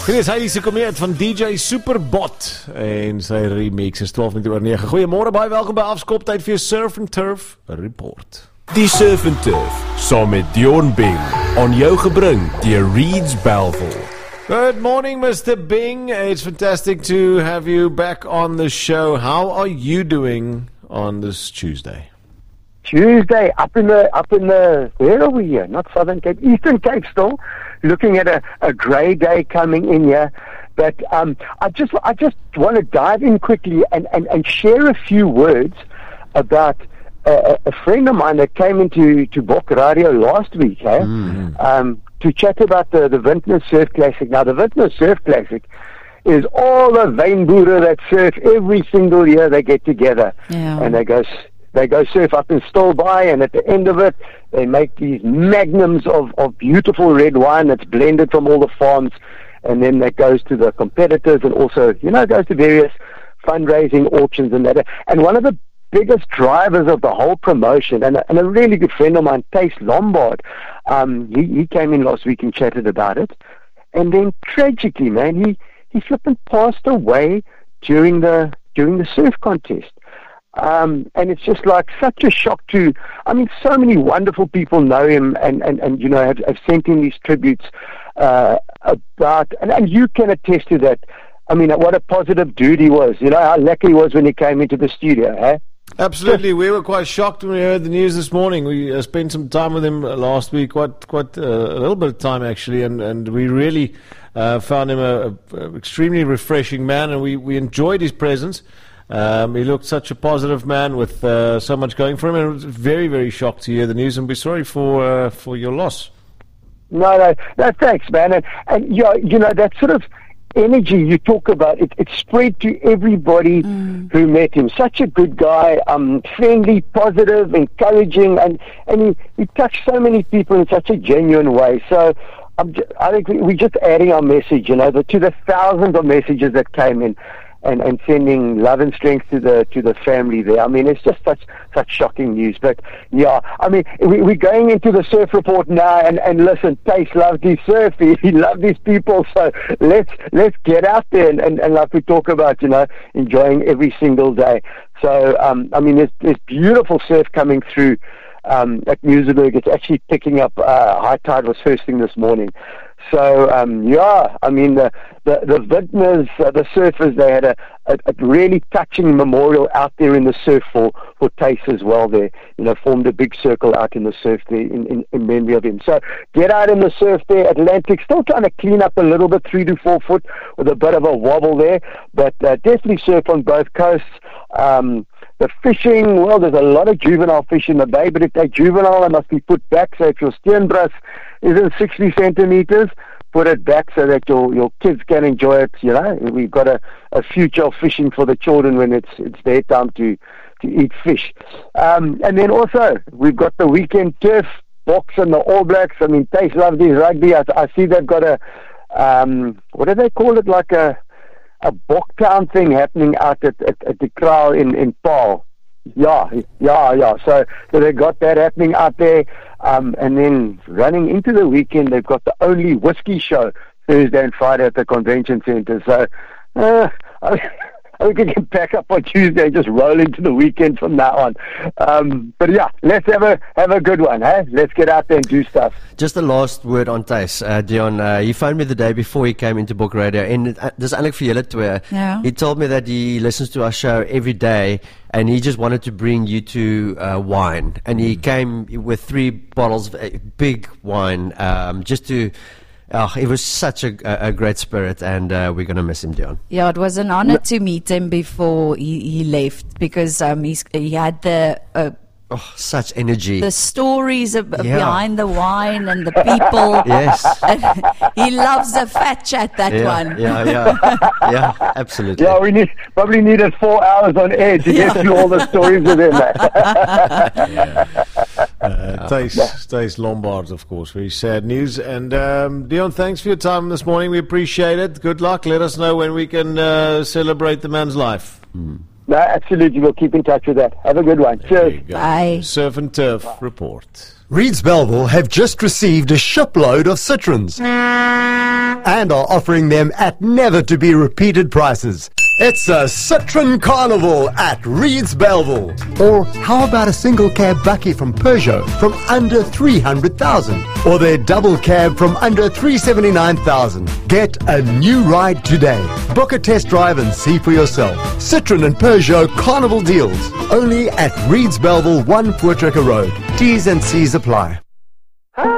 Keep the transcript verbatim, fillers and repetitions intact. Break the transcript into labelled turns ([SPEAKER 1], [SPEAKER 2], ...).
[SPEAKER 1] Dit is Heidi se Komeet van D J Superbot en sy remix is twaalf minute oor nege. Goeiemôre, baie welkom by Afskop, tyd vir Surf and Turf Report.
[SPEAKER 2] Die Surf and Turf, saam met Dion Bing, aan jou gebring deur Reeds Belville.
[SPEAKER 1] Good morning, Mister Bing. It's fantastic to have you back on the show. How are you doing on this Tuesday?
[SPEAKER 3] Tuesday, up in the, up in the, where are we here? Not Southern Cape, Eastern Cape still, looking at a, a grey day coming in here. But um, I just, I just want to dive in quickly and, and, and share a few words about a, a friend of mine that came into to Bok Radio last week, eh? Mm. um, to chat about the, the Vintner Surf Classic. Now, the Vintner Surf Classic is all the Wynboere that surf every single year. They get together yeah. and they go... They go surf up in Stilbaai, and at the end of it, they make these magnums of, of beautiful red wine that's blended from all the farms, and then that goes to the competitors and also, you know, goes to various fundraising auctions and that. And one of the biggest drivers of the whole promotion, and a, and a really good friend of mine, Tace Lombard, um, he, he came in last week and chatted about it. And then tragically, man, he, he flipping passed away during the during the surf contest. Um, and it's just like such a shock to, I mean, so many wonderful people know him and, and, and you know, have, have sent in these tributes uh, about, and, and you can attest to that. I mean, what a positive dude he was. You know how lucky he was when he came into the studio, eh?
[SPEAKER 1] Absolutely. We were quite shocked when we heard the news this morning. We uh, spent some time with him last week, quite quite uh, a little bit of time actually, and, and we really uh, found him a, a extremely refreshing man, and we, we enjoyed his presence. Um, he looked such a positive man with uh, so much going for him, and I was very, very shocked to hear the news, and we're sorry for uh, for your loss.
[SPEAKER 3] No, no, no, thanks, man. And, and you know, you know, that sort of energy you talk about, it, it spread to everybody mm. who met him. Such a good guy, um, friendly, positive, encouraging, and, and he, he touched so many people in such a genuine way. So I'm just, I think we, we're just adding our message, you know, the, to the thousands of messages that came in. And, and sending love and strength to the to the family there. I mean, it's just such such shocking news. But yeah, I mean, we, we're going into the surf report now, and, and listen, Tace loved his surf. He, he loved his people. So let's let's get out there and, and, and like we talk about, you know, enjoying every single day. So um, I mean, there's, there's beautiful surf coming through um, at Muizenberg. It's actually picking up. Uh, high tide was first thing this morning. So, um, yeah, I mean, the, the, the vintners, uh, the surfers, they had a, a, a really touching memorial out there in the surf for, for Tace as well there. You know, formed a big circle out in the surf there in, in, in memory of him. So, get out in the surf there. Atlantic still trying to clean up a little bit, three to four foot with a bit of a wobble there. But uh, definitely surf on both coasts. Um, the fishing, well, there's a lot of juvenile fish in the bay, but if they're juvenile, they must be put back. So if your steenbras isn't sixty centimeters, put it back so that your, your kids can enjoy it. You know, we've got a, a future of fishing for the children when it's it's their time to, to eat fish. Um, and then also, we've got the weekend turf, Boks and the All Blacks. I mean, Tace loved his rugby. I, I see they've got a, um, what do they call it, like a, a Boktown thing happening out at, at, at the Kraal in, in Paarl. Yeah, yeah, yeah. So, so they got that happening out there. Um, and then running into the weekend, they've got the only whiskey show Thursday and Friday at the convention center. So, uh, I, I think we can pack up on Tuesday and just roll into the weekend from now on. Um, but yeah, let's have a have a good one, huh? Let's get out there and do stuff.
[SPEAKER 4] Just the last word on Tace, uh, Dion. Uh, he phoned me the day before he came into Bok Radio, and uh, dis eintlik vir julle twee.
[SPEAKER 5] Yeah.
[SPEAKER 4] He told me that he listens to our show every day, and he just wanted to bring you to uh, wine, and he came with three bottles of uh, big wine, um, just to. Oh, it was such a, a great spirit, and uh, we're going to miss him, Dion.
[SPEAKER 5] Yeah, it was an honor to meet him before he, he left, because um, he's, he had the... Uh,
[SPEAKER 4] Oh, such energy.
[SPEAKER 5] The stories of,
[SPEAKER 4] Yeah.
[SPEAKER 5] behind the wine and the people.
[SPEAKER 4] Yes.
[SPEAKER 5] He loves a fat chat, that
[SPEAKER 4] Yeah,
[SPEAKER 5] one.
[SPEAKER 4] yeah, yeah, yeah, absolutely.
[SPEAKER 3] Yeah, we need probably needed four hours on air to get through all the stories with him.
[SPEAKER 1] yeah. uh, Tace, Tace Lombard, of course. Very sad news. And um, Dion, thanks for your time this morning. We appreciate it. Good luck. Let us know when we can uh, celebrate the man's life.
[SPEAKER 4] Mm.
[SPEAKER 3] No, absolutely. We'll keep in touch with that. Have a good one. Cheers.
[SPEAKER 5] Bye.
[SPEAKER 1] Surf and Turf Report.
[SPEAKER 2] Reeds Belville have just received a shipload of citrons.
[SPEAKER 6] and are offering them at never-to-be-repeated prices. It's a Citroen Carnival at Reeds Belleville. Or how about a single cab Bucky from Peugeot from under three hundred thousand? Or their double cab from under three hundred seventy-nine thousand? Get a new ride today. Book a test drive and see for yourself. Citroen and Peugeot Carnival deals. Only at Reeds Belleville, one Voortrekker Road. T's and C's apply.